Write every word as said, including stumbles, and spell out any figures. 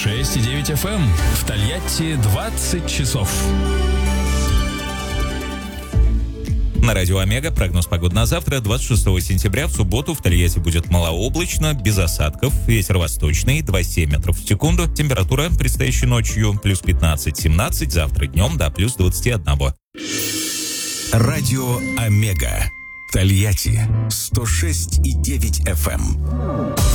шесть и девять эф эм. В Тольятти двадцать часов. На радио Омега прогноз погоды на завтра, двадцать шестого сентября, в субботу в Тольятти будет малооблачно, без осадков, ветер восточный, двадцать семь метров в секунду, температура предстоящей ночью плюс пятнадцать-семнадцать, завтра днем до плюс двадцать один. Радио Омега. Тольятти сто шесть и девять эф эм.